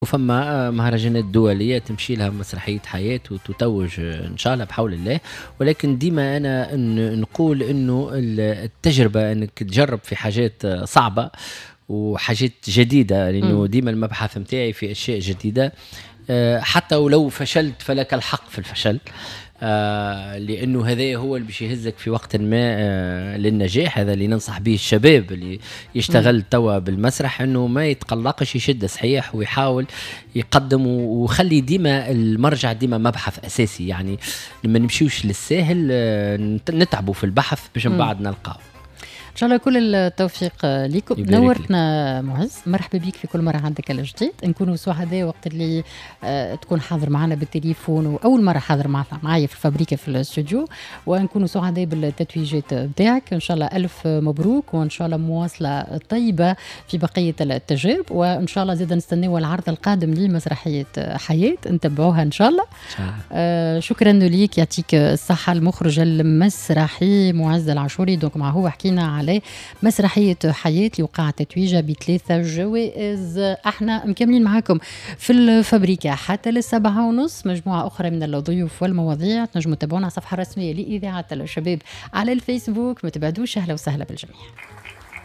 وفما مهرجانات دولية تمشي لها مسرحية حياة وتتوج إن شاء الله بحول الله. ولكن ديما أنا نقول إنه التجربة إنك تجرب في حاجات صعبة وحاجات جديدة، لأنه ديما المبحث متاعي في أشياء جديدة. حتى ولو فشلت فلك الحق في الفشل، لأنه هذا هو اللي باش يهزك في وقت ما للنجاح. هذا اللي ننصح به الشباب اللي يشتغل توا بالمسرح، أنه ما يتقلقش، يشد صحيح ويحاول يقدم، وخلي ديما المرجع ديما مبحث أساسي. يعني لما نمشيوش للساهل نتعبوا في البحث باش من بعد نلقاه. ان شاء الله كل التوفيق لكم. نورتنا معز، مرحبا بك في كل مره عندك الجديد. نكونوا سعداء وقت اللي تكون حاضر معنا بالتليفون، واول مره حاضر معايا في الفابريكا في الاستوديو، ونكونوا سعداء بالتتويجات بتاعك. ان شاء الله الف مبروك، وان شاء الله مواصله طيبه في بقيه التجارب، وان شاء الله زيد نستناو العرض القادم لمسرحيه حياه نتبعوها ان شاء الله. شكرا ليك، يعطيك الصحه. المخرج المسرحي معز العاشوري، دونك مع هو حكينا عليه مسرحية حياة اللي وقع تتويجها ب3 جوائز. احنا مكملين معاكم في الفابريكا حتى ل7:30. مجموعة أخرى من الضيوف والمواضيع تنجموا تتابعونا على الصفحة الرسمية لإذاعة الشباب على الفيسبوك. ما تبعدوش، أهلا وسهلا بالجميع.